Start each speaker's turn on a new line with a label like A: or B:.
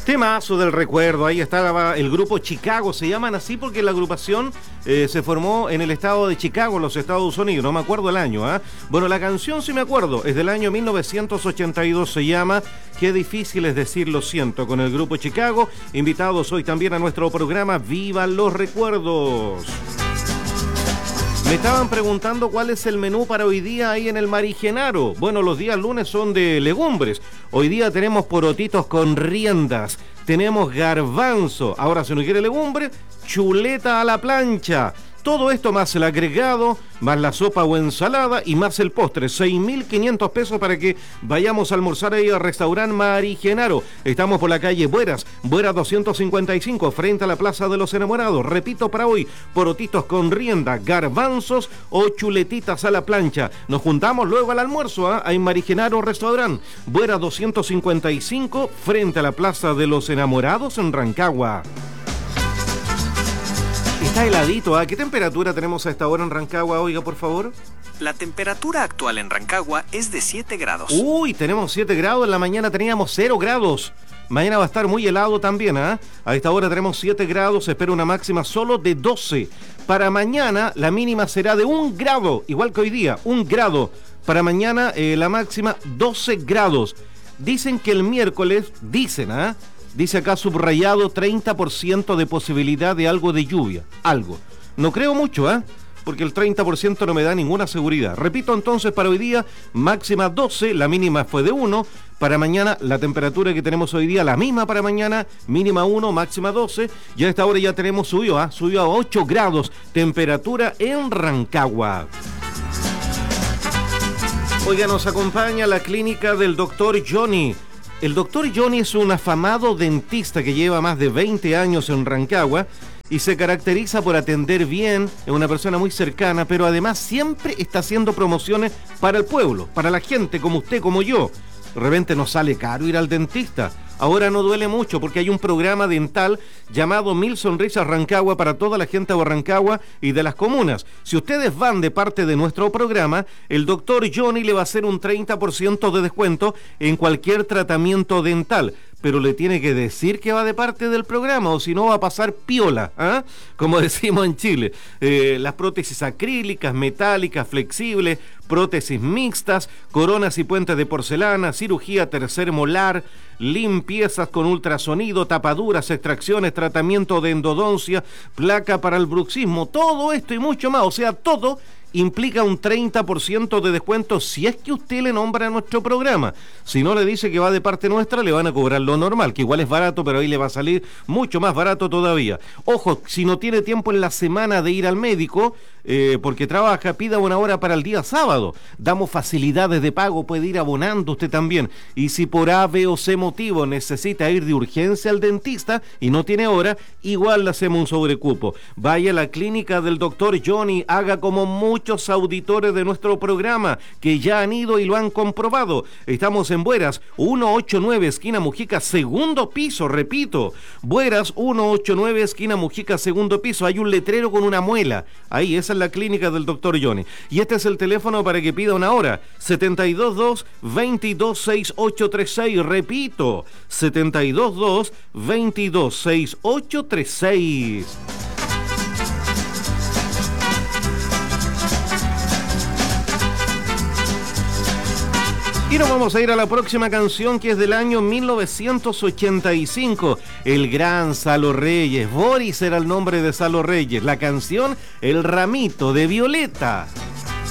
A: Temazo del recuerdo, ahí estaba el grupo Chicago, se llaman así porque la agrupación se formó en el estado de Chicago, en los Estados Unidos, no me acuerdo el año, ¿eh? Bueno, la canción sí me acuerdo, es del año 1982, se llama Qué difícil es decir lo siento, con el grupo Chicago, invitados hoy también a nuestro programa Vivan los Recuerdos. Me estaban preguntando cuál es el menú para hoy día ahí en el Mari Genaro. Bueno, los días lunes son de legumbres. Hoy día tenemos porotitos con riendas, tenemos garbanzo. Ahora, si no quiere legumbre, chuleta a la plancha. Todo esto más el agregado, más la sopa o ensalada y más el postre. 6.500 pesos para que vayamos a almorzar ahí al restaurante Mari Genaro. Estamos por la calle Bueras 255, frente a la Plaza de los Enamorados. Repito para hoy, porotitos con rienda, garbanzos o chuletitas a la plancha. Nos juntamos luego al almuerzo, ¿eh? En Mari Genaro Restaurant, Bueras 255, frente a la Plaza de los Enamorados en Rancagua. Está heladito, ¿eh? ¿Qué temperatura tenemos a esta hora en Rancagua, oiga, por favor?
B: La temperatura actual en Rancagua es de 7 grados.
A: Uy, tenemos 7 grados, en la mañana teníamos 0 grados. Mañana va a estar muy helado también, ¿eh? A esta hora tenemos 7 grados, se espera una máxima solo de 12. Para mañana la mínima será de 1 grado, igual que hoy día, 1 grado. Para mañana la máxima 12 grados. Dicen que el miércoles, dice acá subrayado 30% de posibilidad de algo de lluvia. Algo. No creo mucho, porque el 30% no me da ninguna seguridad. Repito entonces, para hoy día, máxima 12, la mínima fue de 1. Para mañana, la temperatura que tenemos hoy día, la misma para mañana, mínima 1, máxima 12. Y a esta hora ya tenemos subió a 8 grados, temperatura en Rancagua. Oiga, nos acompaña la clínica del doctor Johnny. El doctor Johnny es un afamado dentista que lleva más de 20 años en Rancagua y se caracteriza por atender bien, es una persona muy cercana, pero además siempre está haciendo promociones para el pueblo, para la gente como usted, como yo. De repente nos sale caro ir al dentista. Ahora no duele mucho porque hay un programa dental llamado 1000 Sonrisas Rancagua para toda la gente de Rancagua y de las comunas. Si ustedes van de parte de nuestro programa, el doctor Johnny le va a hacer un 30% de descuento en cualquier tratamiento dental. Pero le tiene que decir que va de parte del programa o si no va a pasar piola, ¿eh? Como decimos en Chile. Las prótesis acrílicas, metálicas, flexibles, prótesis mixtas, coronas y puentes de porcelana, cirugía tercer molar, limpiezas con ultrasonido, tapaduras, extracciones, tratamiento de endodoncia, placa para el bruxismo, todo esto y mucho más, o sea, todo implica un 30% de descuento si es que usted le nombra a nuestro programa. Si no le dice que va de parte nuestra, le van a cobrar lo normal, que igual es barato, pero ahí le va a salir mucho más barato todavía. Ojo, si no tiene tiempo en la semana de ir al médico, porque trabaja, pida una hora para el día sábado. Damos facilidades de pago, puede ir abonando usted también. Y si por A, B o C motivo necesita ir de urgencia al dentista y no tiene hora, igual le hacemos un sobrecupo. Vaya a la clínica del doctor Johnny, haga como muchos auditores de nuestro programa que ya han ido y lo han comprobado. Estamos en Bueras 189 esquina Mujica, segundo piso, repito, Bueras 189 esquina Mujica, segundo piso. Hay un letrero con una muela, ahí, esa es la clínica del doctor Johnny. Y este es el teléfono para que pida una hora, 722-226836, repito, 722-226836. Y nos vamos a ir a la próxima canción, que es del año 1985. El gran Salo Reyes. Boris era el nombre de Salo Reyes. La canción El Ramito de Violeta.